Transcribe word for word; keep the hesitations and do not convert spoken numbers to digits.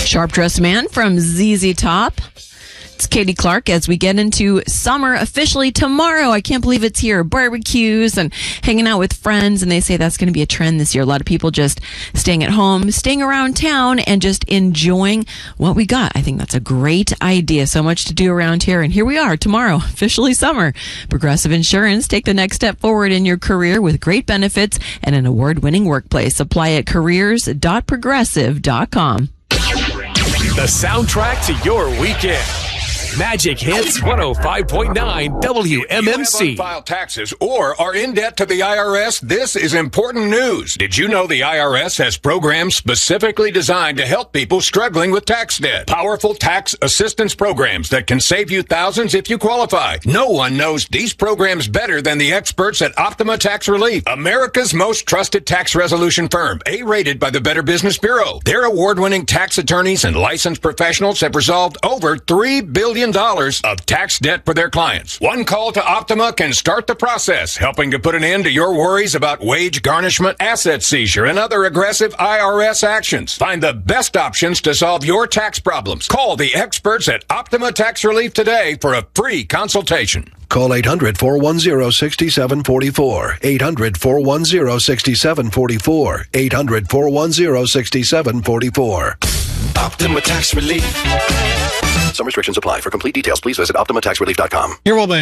Sharp Dressed Man from Z Z Top. It's Katie Clark as we get into summer officially tomorrow. I can't believe it's here. Barbecues and hanging out with friends. And they say that's going to be a trend this year. A lot of people just staying at home, staying around town, and just enjoying what we got. I think that's a great idea. So much to do around here. And here we are tomorrow, officially summer. Progressive Insurance. Take the next step forward in your career with great benefits and an award-winning workplace. Apply at careers dot progressive dot com. The soundtrack to your weekend. Magic Hits one oh five point nine W M M C. If you have unfiled taxes or are in debt to the I R S, this is important news. Did you know the I R S has programs specifically designed to help people struggling with tax debt? Powerful tax assistance programs that can save you thousands if you qualify. No one knows these programs better than the experts at Optima Tax Relief, America's most trusted tax resolution firm, A-rated by the Better Business Bureau. Their award-winning tax attorneys and licensed professionals have resolved over three billion dollars of tax debt for their clients. One call to Optima can start the process, helping to put an end to your worries about wage garnishment, asset seizure, and other aggressive I R S actions. Find the best options to solve your tax problems. Call the experts at Optima Tax Relief today for a free consultation. Call eight hundred, four one zero, six seven four four. eight hundred, four one zero, six seven four four. eight hundred, four one zero, six seven four four. Optima Tax Relief. Some restrictions apply. For complete details, please visit optima tax relief dot com. You're well,